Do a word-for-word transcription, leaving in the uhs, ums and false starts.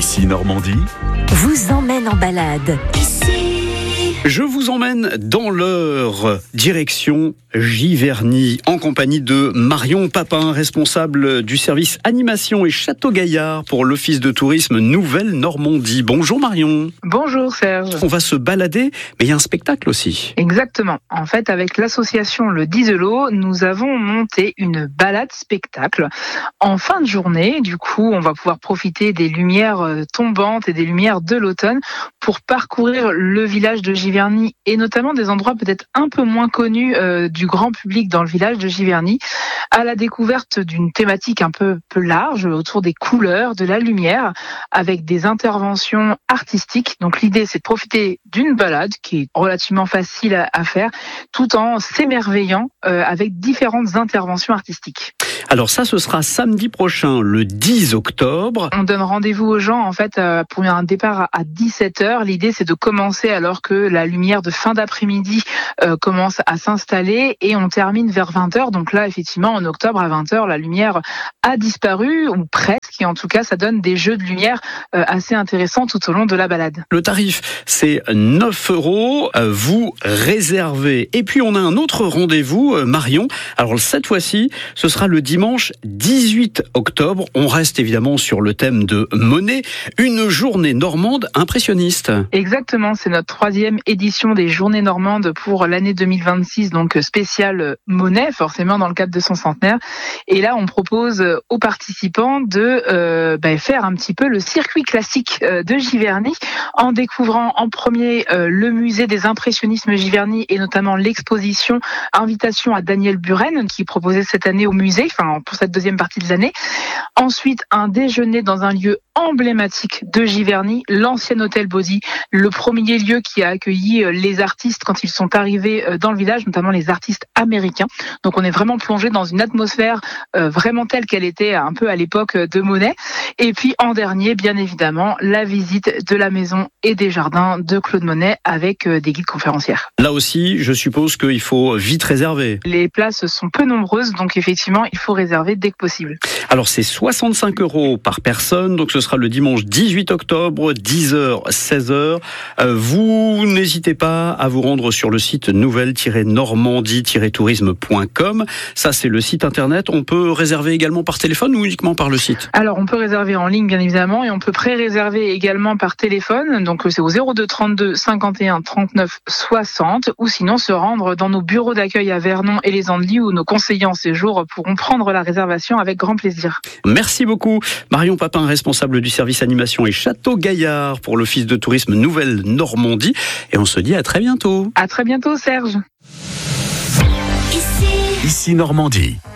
Ici Normandie vous emmène en balade. Je vous emmène dans leur direction Giverny, en compagnie de Marion Papin, responsable du service animation et Château Gaillard pour l'Office de tourisme Nouvelle-Normandie. Bonjour Marion. Bonjour Serge. On va se balader, mais il y a un spectacle aussi. Exactement. En fait, avec l'association Le Dizelot, nous avons monté une balade spectacle en fin de journée. Du coup, on va pouvoir profiter des lumières tombantes et des lumières de l'automne pour parcourir le village de Giverny et notamment des endroits peut-être un peu moins connus euh, du grand public dans le village de Giverny, à la découverte d'une thématique un peu, peu large autour des couleurs, de la lumière, avec des interventions artistiques. Donc l'idée, c'est de profiter d'une balade qui est relativement facile à, à faire, tout en s'émerveillant euh, avec différentes interventions artistiques. Alors ça, ce sera samedi prochain, le dix octobre. On donne rendez-vous aux gens en fait euh, pour un départ à dix-sept heures. L'idée, c'est de commencer alors que la lumière de fin d'après-midi euh, commence à s'installer et on termine vers vingt heures. Donc là, effectivement, en octobre à vingt heures, la lumière a disparu ou presque. Et en tout cas, ça donne des jeux de lumière euh, assez intéressants tout au long de la balade. Le tarif, c'est neuf euros. Euh, vous réservez. Et puis, on a un autre rendez-vous, euh, Marion. Alors cette fois-ci, ce sera le dimanche dix-huit octobre. On reste évidemment sur le thème de Monet. Une journée normande impressionniste. Exactement, c'est notre troisième édition des Journées normandes pour l'année deux mille vingt-six, donc spéciale Monet, forcément dans le cadre de son centenaire. Et là, on propose aux participants de euh, bah, faire un petit peu le circuit classique euh, de Giverny, en découvrant en premier euh, le musée des impressionnismes Giverny et notamment l'exposition Invitation à Daniel Buren qui est proposée cette année au musée, enfin pour cette deuxième partie de l'année. Ensuite, un déjeuner dans un lieu emblématique de Giverny, l'ancien hôtel Baudy, le premier lieu qui a accueilli les artistes quand ils sont arrivés dans le village, notamment les artistes américains. Donc on est vraiment plongé dans une atmosphère euh, vraiment telle qu'elle était un peu à l'époque de Monet. Et puis en dernier, bien évidemment, la visite de la maison et des jardins de Claude Monet avec euh, des guides conférencières. Là aussi, je suppose qu'il faut vite réserver. Les places sont peu nombreuses, donc effectivement, il faut réserver dès que possible. Alors c'est soixante-cinq euros par personne, donc ce sera le dimanche dix-huit octobre, dix heures, seize heures. Euh, vous n'hésitez pas à vous rendre sur le site nouvelle tiret normandie tiret tourisme point com. Ça, c'est le site internet. On peut réserver également par téléphone ou uniquement par le site ? Alors, on peut réserver en ligne, bien évidemment, et on peut pré-réserver également par téléphone. Donc, c'est au zéro deux trente-deux cinquante et un trente-neuf soixante, ou sinon se rendre dans nos bureaux d'accueil à Vernon et les Andelys, où nos conseillers en séjour pourront prendre la réservation avec grand plaisir. Merci beaucoup. Marion Papin, responsable du service animation et Château Gaillard pour l'Office de tourisme Nouvelle-Normandie. Et on se dit à très bientôt. À très bientôt, Serge. Ici Normandie.